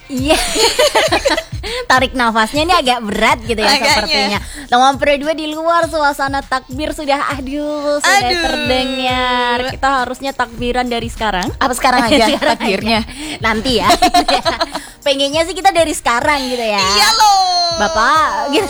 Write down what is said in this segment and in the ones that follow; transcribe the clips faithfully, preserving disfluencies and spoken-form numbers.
Iya. Tarik nafasnya ini agak berat gitu ya. Agaknya. Sepertinya teman Pro dua di luar suasana takbir sudah aduh sudah aduh. terdengar. Kita harusnya takbiran dari sekarang. Apa sekarang aja sekarang takbirnya aja. Nanti ya. Pengennya sih kita dari sekarang gitu ya. Iya loh Bapak gitu.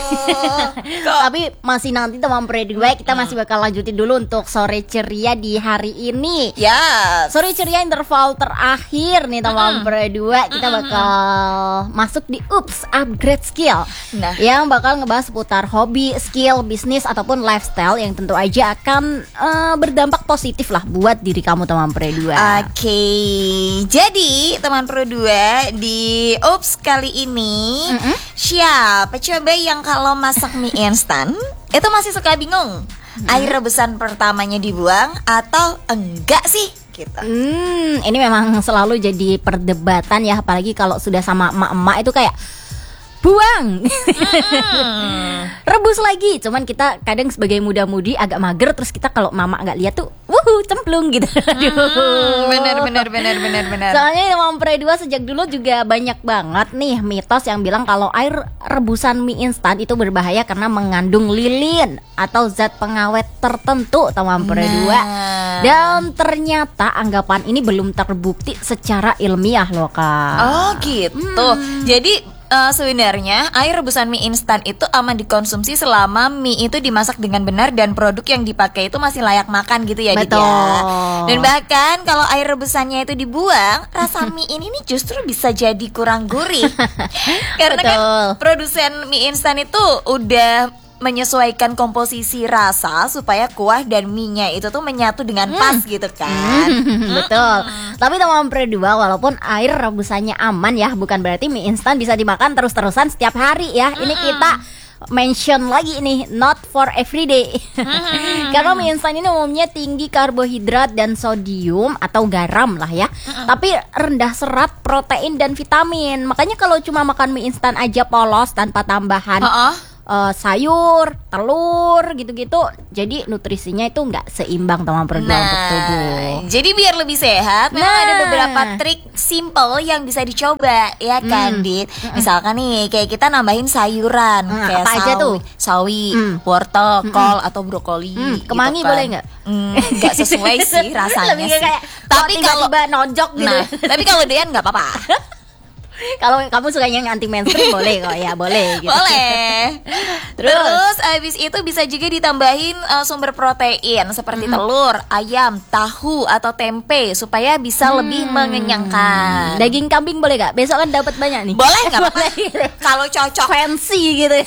Tapi masih nanti teman Pro dua kita masih bakal lanjutin dulu untuk sore ceria di hari ini. Ya. Sore ceria interval terakhir nih teman Pro dua kita bakal masuk di Ups Upgrade Skill. Nah, yang bakal ngebahas seputar hobi, skill, bisnis ataupun lifestyle yang tentu aja akan uh, berdampak positif lah buat diri kamu teman Pro dua. Oke. Okay. Jadi teman Pro dua di Ups kali ini mm-hmm. siapa coba yang kalau masak mie instan itu masih suka bingung mm-hmm. air rebusan pertamanya dibuang atau enggak sih? Gitu. Hmm, ini memang selalu jadi perdebatan ya, apalagi kalau sudah sama emak-emak itu kayak buang, mm-hmm. rebus lagi. Cuman kita kadang sebagai muda-mudi agak mager, terus kita kalau mama nggak lihat tuh, wuhu cemplung gitu. Mm, bener bener bener bener bener. Soalnya Mama Pro dua sejak dulu juga banyak banget nih mitos yang bilang kalau air rebusan mie instan itu berbahaya karena mengandung lilin atau zat pengawet tertentu, Mama Pro dua. Dan ternyata anggapan ini belum terbukti secara ilmiah loh Kak. Oh gitu. Hmm. Jadi Uh, sebenarnya air rebusan mie instan itu aman dikonsumsi selama mie itu dimasak dengan benar dan produk yang dipakai itu masih layak makan gitu ya. Betul. Dit, ya. Dan bahkan kalau air rebusannya itu dibuang, rasa mie ini nih justru bisa jadi kurang gurih. Karena Betul. kan produsen mie instan itu udah menyesuaikan komposisi rasa supaya kuah dan mie-nya itu tuh menyatu dengan pas hmm. gitu kan. Hmm, betul. Hmm. Tapi teman Pro dua walaupun air rebusannya aman ya, bukan berarti mie instan bisa dimakan terus-terusan setiap hari ya. Ini kita mention lagi nih, not for everyday. Karena mie instan ini umumnya tinggi karbohidrat dan sodium atau garam lah ya. Tapi rendah serat, protein dan vitamin. Makanya kalau cuma makan mie instan aja polos tanpa tambahan uh-uh. Uh, sayur, telur gitu-gitu, jadi nutrisinya itu nggak seimbang teman Pro dua nah, untuk tubuh. Jadi biar lebih sehat, memang nah. ada beberapa trik simple yang bisa dicoba ya kan, hmm. Dit. Misalkan nih kayak kita nambahin sayuran hmm, kayak apa sawi, aja tuh? sawi, hmm. wortel, hmm. kol atau brokoli. Hmm, kemangi gitu kan. Boleh nggak? Nggak hmm, sesuai sih rasanya lebih sih. Kayak tapi kalau tiba-tiba nonjok gitu. Nah, tapi kalau Dean nggak apa-apa. Kalau kamu sukanya yang anti mainstream boleh kok ya, boleh gitu. Boleh. Terus, Terus abis itu bisa juga ditambahin uh, sumber protein seperti hmm. telur, ayam, tahu atau tempe supaya bisa hmm. lebih mengenyangkan. Daging kambing boleh gak? Besok kan dapat banyak nih. Boleh nggak apa-apa. Kalau cocok fancy gitu.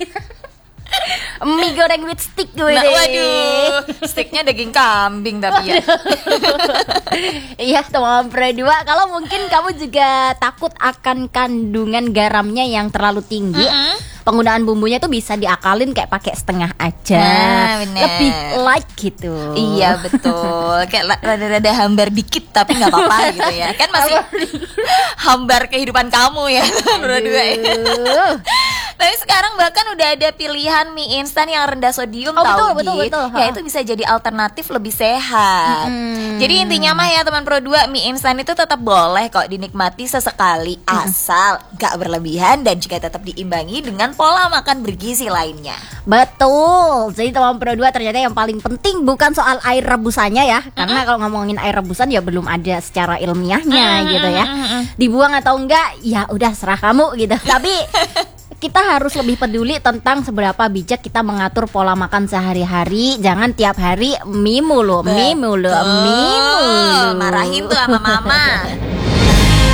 Mie goreng with stick gue nah, deh. Waduh, sticknya daging kambing tapi ya. Iya teman Pro dua, kalau mungkin kamu juga takut akan kandungan garamnya yang terlalu tinggi, mm-hmm. penggunaan bumbunya tuh bisa diakalin kayak pakai setengah aja, nah, lebih light gitu. Iya betul, kayak rada-rada hambar dikit tapi nggak apa-apa gitu ya. Kan masih hambar kehidupan kamu ya Pro dua ya. Tapi sekarang bahkan udah ada pilihan mie instan yang rendah sodium, oh, tau betul, betul, betul. Ya itu bisa jadi alternatif lebih sehat. hmm. Jadi intinya mah ya teman Pro dua, mie instan itu tetap boleh kok dinikmati sesekali, hmm. asal gak berlebihan dan juga tetap diimbangi dengan pola makan bergizi lainnya. Betul. Jadi teman Pro dua ternyata yang paling penting bukan soal air rebusannya ya. Karena mm-hmm. kalau ngomongin air rebusan ya belum ada secara ilmiahnya mm-hmm. gitu ya. Dibuang atau enggak ya udah serah kamu gitu. Tapi kita harus lebih peduli tentang seberapa bijak kita mengatur pola makan sehari-hari. Jangan tiap hari mie mulu, mie mulu, mie mulu. Marahin tuh sama mama.